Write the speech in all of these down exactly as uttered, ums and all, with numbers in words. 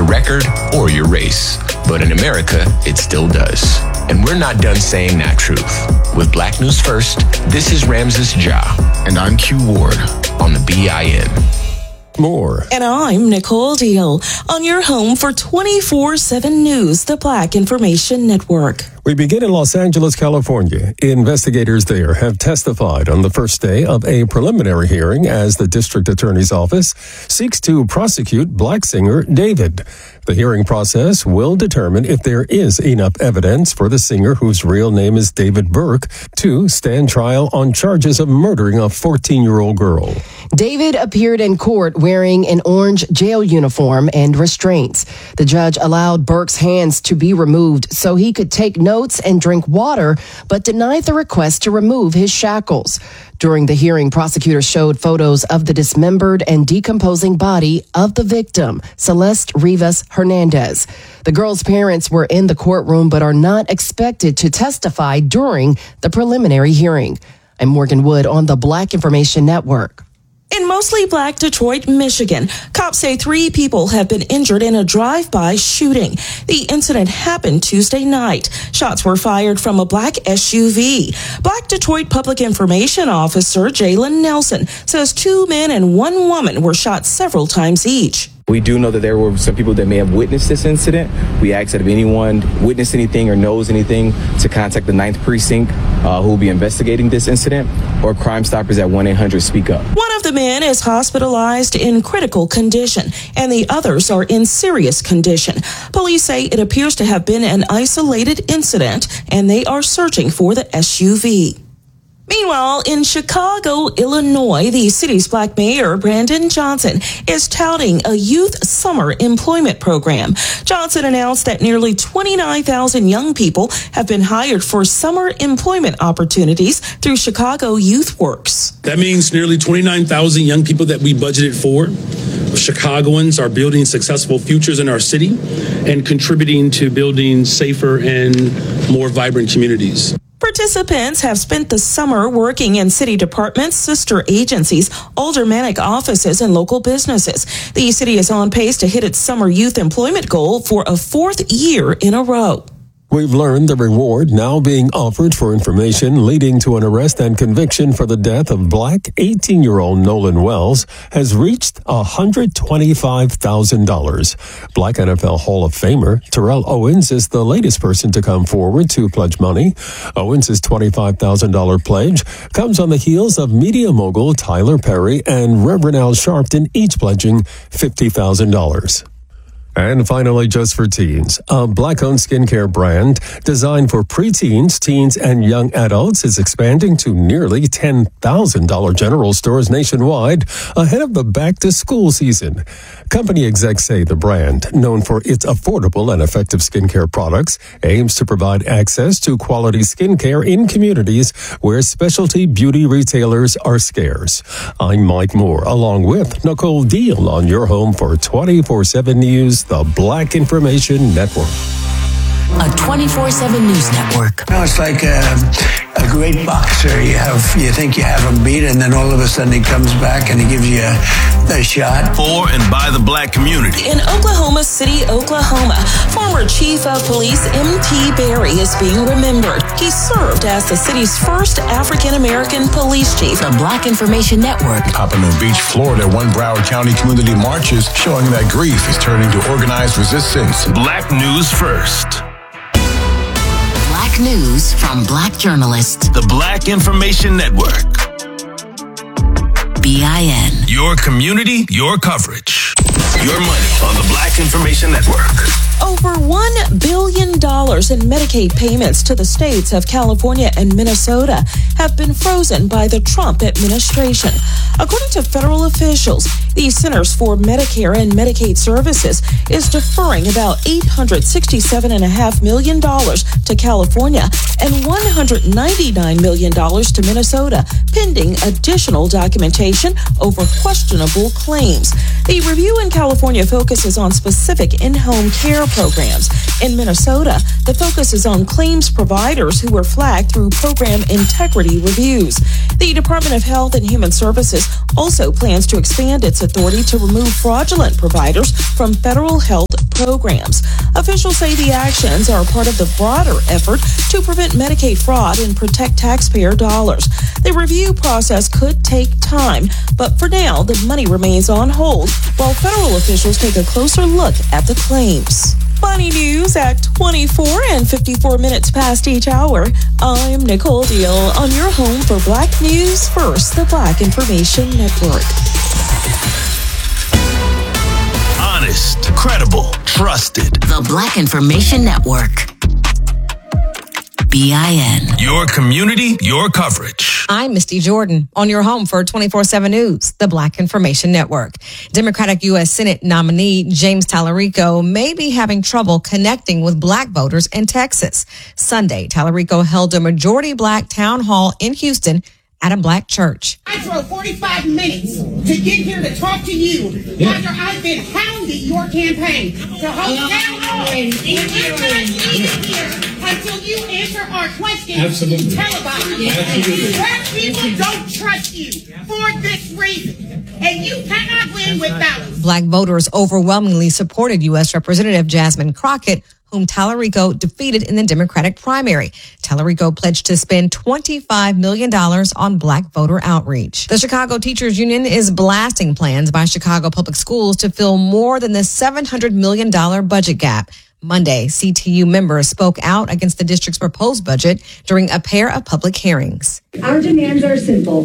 record or your race. But in America, it still does. And we're not done saying that truth. With Black News First, this is Ramses Ja. And I'm Q Ward on the B I N. More. And I'm Nicole Deal on your home for twenty-four seven News, the Black Information Network. We begin in Los Angeles, California. Investigators there have testified on the first day of a preliminary hearing as the district attorney's office seeks to prosecute Black singer David. The hearing process will determine if there is enough evidence for the singer, whose real name is David Burke, to stand trial on charges of murdering a fourteen-year-old girl. David appeared in court wearing an orange jail uniform and restraints. The judge allowed Burke's hands to be removed so he could take notes and drink water, but denied the request to remove his shackles. During the hearing, prosecutors showed photos of the dismembered and decomposing body of the victim, Celeste Rivas Hernandez. The girl's parents were in the courtroom but are not expected to testify during the preliminary hearing. I'm Morgan Wood on the Black Information Network. In mostly Black Detroit, Michigan, cops say three people have been injured in a drive-by shooting. The incident happened Tuesday night. Shots were fired from a black S U V. Black Detroit Public Information Officer Jalen Nelson says two men and one woman were shot several times each. We do know that there were some people that may have witnessed this incident. We ask that if anyone witnessed anything or knows anything to contact the ninth Precinct, uh, who will be investigating this incident, or Crime Stoppers at one eight hundred speak up. One of the men is hospitalized in critical condition, and the others are in serious condition. Police say it appears to have been an isolated incident, and they are searching for the S U V. Meanwhile, in Chicago, Illinois, the city's Black mayor, Brandon Johnson, is touting a youth summer employment program. Johnson announced that nearly twenty-nine thousand young people have been hired for summer employment opportunities through Chicago Youth Works. That means nearly twenty-nine thousand young people that we budgeted for. Chicagoans are building successful futures in our city and contributing to building safer and more vibrant communities. Participants have spent the summer working in city departments, sister agencies, aldermanic offices, and local businesses. The city is on pace to hit its summer youth employment goal for a fourth year in a row. We've learned the reward now being offered for information leading to an arrest and conviction for the death of Black eighteen-year-old Nolan Wells has reached one hundred twenty-five thousand dollars. Black N F L Hall of Famer Terrell Owens is the latest person to come forward to pledge money. Owens' twenty-five thousand dollars pledge comes on the heels of media mogul Tyler Perry and Reverend Al Sharpton each pledging fifty thousand dollars. And finally, just for teens, a Black-owned skincare brand designed for preteens, teens, and young adults is expanding to nearly ten thousand dollars general stores nationwide ahead of the back-to-school season. Company execs say the brand, known for its affordable and effective skincare products, aims to provide access to quality skincare in communities where specialty beauty retailers are scarce. I'm Mike Moore, along with Nicole Deal on your home for twenty-four seven News, the Black Information Network. A twenty-four seven News Network. You know, it's like a, a great boxer. You have, you think you have him beat, and then all of a sudden he comes back and he gives you a, a shot. For and by the Black community. In Oklahoma City, Oklahoma, former Chief of Police M T Berry is being remembered. He served as the city's first African-American police chief. The Black Information Network. Pompano Beach, Florida, one Broward County community marches showing that grief is turning to organized resistance. Black News First. Black news from Black journalists. The Black Information Network. B I N. Your community, your coverage. Your money on the Black Information Network. Over one billion dollars in Medicaid payments to the states of California and Minnesota have been frozen by the Trump administration. According to federal officials, the Centers for Medicare and Medicaid Services is deferring about eight hundred sixty-seven point five million dollars to California and one hundred ninety-nine million dollars to Minnesota, pending additional documentation over questionable claims. The review in California focuses on specific in-home care programs. In Minnesota, the focus is on claims providers who were flagged through program integrity reviews. The Department of Health and Human Services also plans to expand its authority to remove fraudulent providers from federal health programs. Officials say the actions are part of the broader effort to prevent Medicaid fraud and protect taxpayer dollars. The review process could take time, but for now, the money remains on hold while federal officials take a closer look at the claims. Funny news at twenty-four and fifty-four minutes past each hour. I'm Nicole Deal on your home for Black News First, the Black Information Network. Honest, credible, trusted. The Black Information Network. B I N. Your community, your coverage. I'm Misty Jordan on your home for twenty-four seven News, the Black Information Network. Democratic U S Senate nominee James Tallarico may be having trouble connecting with black voters in Texas. Sunday, Tallarico held a majority black town hall in Houston at a black church. I drove forty-five minutes to get here to talk to you yeah. after I've been hounding your campaign to host town hall. And I'm not leaving here until you answer our questions. Absolutely. Televised. Absolutely. Black people don't trust you for this reason. And you cannot win with balance. Black voters overwhelmingly supported U S Representative Jasmine Crockett, whom Tallarico defeated in the Democratic primary. Tallarico pledged to spend twenty-five million dollars on black voter outreach. The Chicago Teachers Union is blasting plans by Chicago Public Schools to fill more than the seven hundred million dollars budget gap. Monday, C T U members spoke out against the district's proposed budget during a pair of public hearings. Our demands are simple.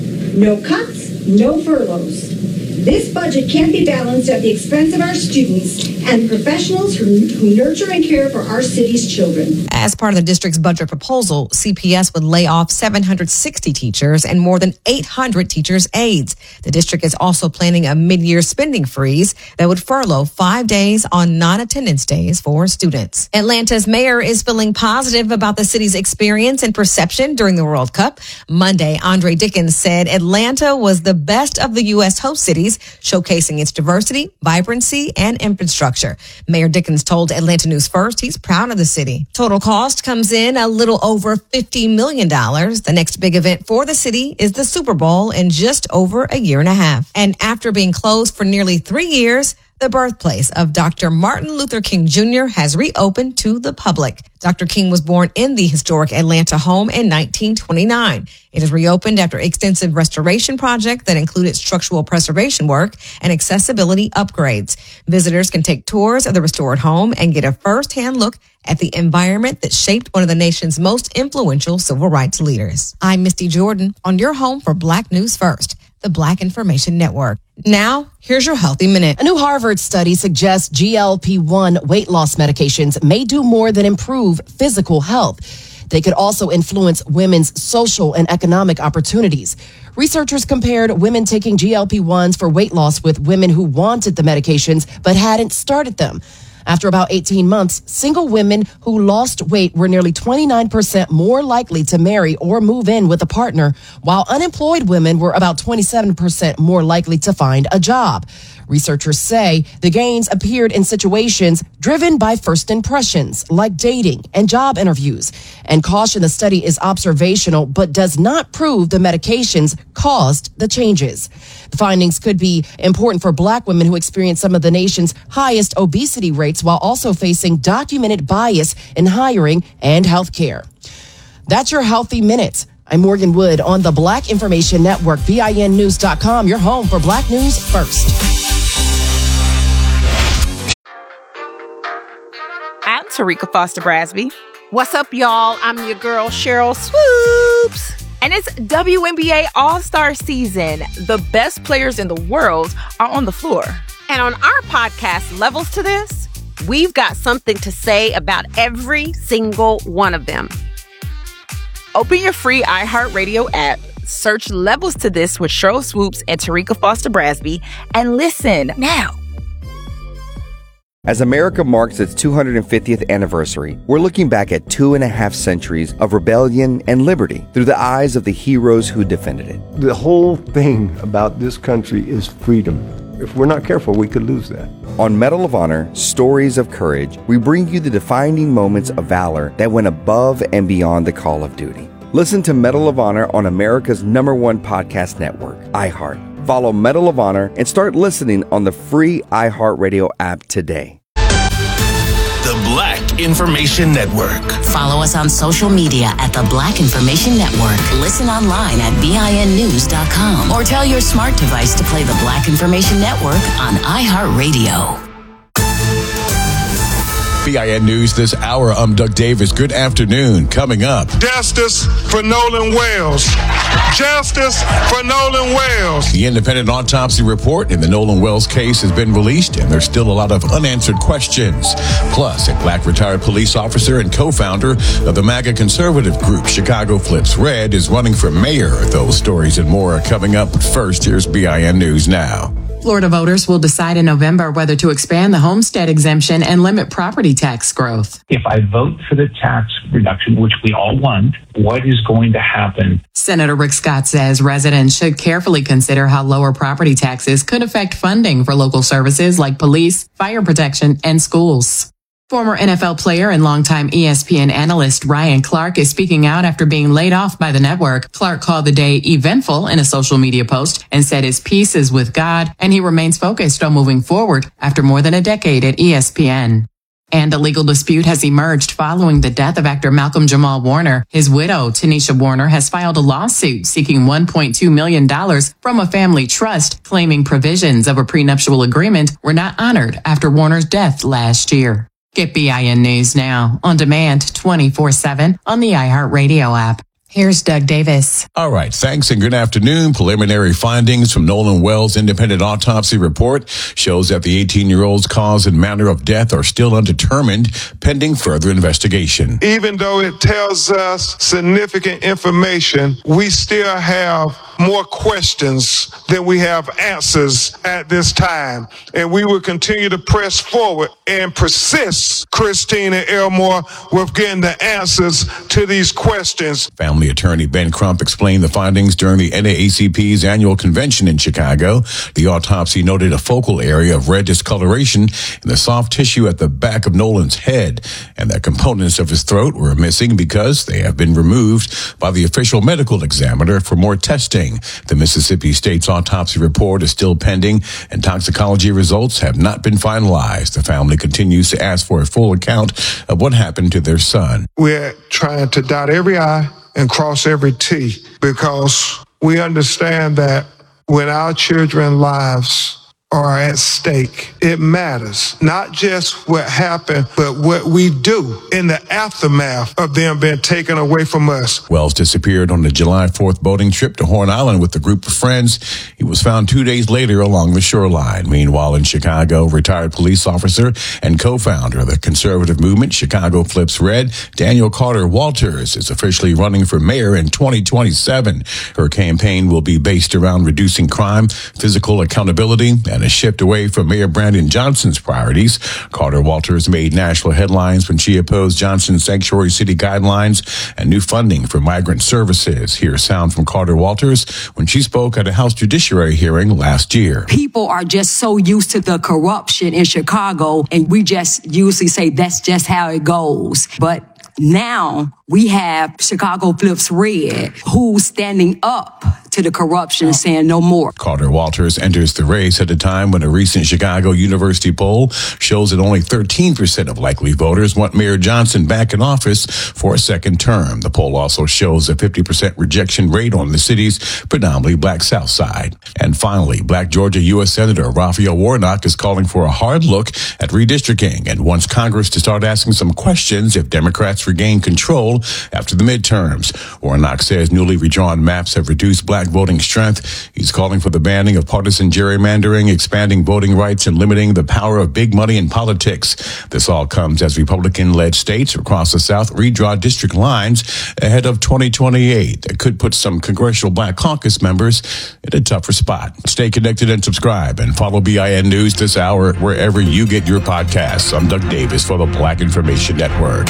No cuts, no furloughs. This budget can't be balanced at the expense of our students and professionals who, who nurture and care for our city's children. As part of the district's budget proposal, C P S would lay off seven hundred sixty teachers and more than eight hundred teachers' aides. The district is also planning a mid-year spending freeze that would furlough five days on non-attendance days for students. Atlanta's mayor is feeling positive about the city's experience and perception during the World Cup. Monday, Andre Dickens said Atlanta was the best of the U S host cities, showcasing its diversity, vibrancy, and infrastructure. Mayor Dickens told Atlanta News First he's proud of the city. Total cost comes in a little over fifty million dollars. The next big event for the city is the Super Bowl in just over a year and a half. And after being closed for nearly three years, the birthplace of Doctor Martin Luther King Junior has reopened to the public. Doctor King was born in the historic Atlanta home in nineteen twenty-nine. It is reopened after extensive restoration project that included structural preservation work and accessibility upgrades. Visitors can take tours of the restored home and get a first-hand look at the environment that shaped one of the nation's most influential civil rights leaders. I'm Misty Jordan on your home for Black News First, the Black Information Network. Now, here's your Healthy Minute. A new Harvard study suggests G L P one weight loss medications may do more than improve physical health. They could also influence women's social and economic opportunities. Researchers compared women taking G L P ones for weight loss with women who wanted the medications but hadn't started them. After about eighteen months, single women who lost weight were nearly twenty-nine percent more likely to marry or move in with a partner, while unemployed women were about twenty-seven percent more likely to find a job. Researchers say the gains appeared in situations driven by first impressions, like dating and job interviews, and caution the study is observational but does not prove the medications caused the changes. The findings could be important for Black women who experience some of the nation's highest obesity rates while also facing documented bias in hiring and healthcare. That's your Healthy Minute. I'm Morgan Wood on the Black Information Network, B I N news dot com, your home for Black News First. I'm Tarika Foster Brasby. What's up, y'all? I'm your girl, Cheryl Swoops. And it's W N B A All-Star season. The best players in the world are on the floor. And on our podcast, Levels to This, we've got something to say about every single one of them. Open your free iHeartRadio app, search Levels to This with Cheryl Swoops and Tarika Foster Brasby, and listen now. As America marks its two hundred fiftieth anniversary, we're looking back at two and a half centuries of rebellion and liberty through the eyes of the heroes who defended it. The whole thing about this country is freedom. If we're not careful, we could lose that. On Medal of Honor, Stories of Courage, we bring you the defining moments of valor that went above and beyond the call of duty. Listen to Medal of Honor on America's number one podcast network, iHeart. Follow Medal of Honor and start listening on the free iHeartRadio app today. The Black Information Network. Follow us on social media at The Black Information Network. Listen online at B I N news dot com or tell your smart device to play The Black Information Network on iHeartRadio. B I N News this hour. I'm Doug Davis. Good afternoon. Coming up. Justice for Nolan Wells. Justice for Nolan Wells. The independent autopsy report in the Nolan Wells case has been released, and there's still a lot of unanswered questions. Plus, a black retired police officer and co-founder of the MAGA conservative group Chicago Flips Red is running for mayor. Those stories and more are coming up. But first, here's B I N News Now. Florida voters will decide in November whether to expand the homestead exemption and limit property tax growth. If I vote for the tax reduction, which we all want, what is going to happen? Senator Rick Scott says residents should carefully consider how lower property taxes could affect funding for local services like police, fire protection, and schools. Former N F L player and longtime E S P N analyst Ryan Clark is speaking out after being laid off by the network. Clark called the day eventful in a social media post and said his peace is with God and he remains focused on moving forward after more than a decade at E S P N. And a legal dispute has emerged following the death of actor Malcolm Jamal Warner. His widow, Tanisha Warner, has filed a lawsuit seeking one point two million dollars from a family trust, claiming provisions of a prenuptial agreement were not honored after Warner's death last year. Get B I N News now, on demand twenty-four seven on the iHeartRadio app. Here's Doug Davis. All right. Thanks and good afternoon. Preliminary findings from Nolan Wells' independent autopsy report shows that the eighteen-year-old's cause and manner of death are still undetermined, pending further investigation. Even though it tells us significant information, we still have more questions than we have answers at this time. And we will continue to press forward and persist, Christine and Elmore, with getting the answers to these questions. Family attorney Ben Crump explained the findings during the N double A C P's annual convention in Chicago. The autopsy noted a focal area of red discoloration in the soft tissue at the back of Nolan's head, and that components of his throat were missing because they have been removed by the official medical examiner for more testing. The Mississippi State's autopsy report is still pending, and toxicology results have not been finalized. The family continues to ask for a full account of what happened to their son. We're trying to dot every I and cross every T, because we understand that when our children's lives are at stake, it matters not just what happened, but what we do in the aftermath of them being taken away from us. Wells disappeared on the July fourth boating trip to Horn Island with a group of friends. He was found two days later along the shoreline. Meanwhile, in Chicago, retired police officer and co-founder of the conservative movement Chicago Flips Red, Daniel Carter Walters, is officially running for mayor in twenty twenty-seven. Her campaign will be based around reducing crime, physical accountability, and a shift away from Mayor Brandon Johnson's priorities. Carter Walters made national headlines when she opposed Johnson's sanctuary city guidelines and new funding for migrant services. Here's sound from Carter Walters when she spoke at a House Judiciary hearing last year. People are just so used to the corruption in Chicago, and we just usually say that's just how it goes. But now we have Chicago Flips Red, who's standing up to the corruption, saying no more. Carter Walters enters the race at a time when a recent Chicago University poll shows that only thirteen percent of likely voters want Mayor Johnson back in office for a second term. The poll also shows a fifty percent rejection rate on the city's predominantly black South Side. And finally, black Georgia U S Senator Raphael Warnock is calling for a hard look at redistricting and wants Congress to start asking some questions if Democrats regain control after the midterms. Warnock says newly redrawn maps have reduced black voting strength. He's calling for the banning of partisan gerrymandering, expanding voting rights, and limiting the power of big money in politics. This all comes as Republican-led states across the South redraw district lines ahead of twenty twenty-eight. That could put some congressional black caucus members in a tougher spot. Stay connected and subscribe, and follow B I N News this hour wherever you get your podcasts. I'm Doug Davis for the Black Information Network.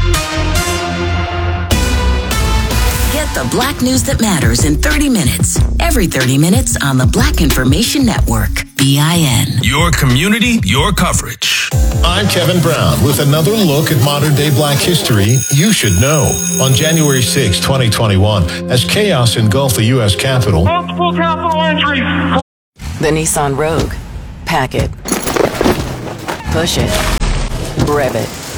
The Black News that matters in thirty minutes. Every thirty minutes on the Black Information Network. B I N. Your community, your coverage. I'm Kevin Brown with another look at modern-day black history you should know. On January sixth, twenty twenty-one, as chaos engulfed the U S Capitol. Multiple capital entries. The Nissan Rogue. Pack it. Push it. Rev it.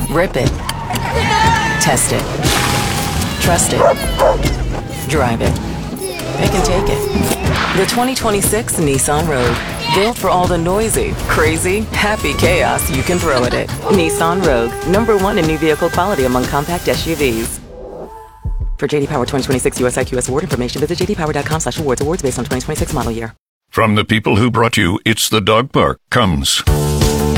Rip it. Test it. Trust it. Drive it. It can take it. The twenty twenty-six Nissan Rogue. Built for all the noisy, crazy, happy chaos you can throw at it. Nissan Rogue. Number one in new vehicle quality among compact S U Vs. For J D Power twenty twenty-six U S I Q S award information, visit j d power dot com slash awards. Awards based on twenty twenty-six model year. From the people who brought you It's the Dog Park comes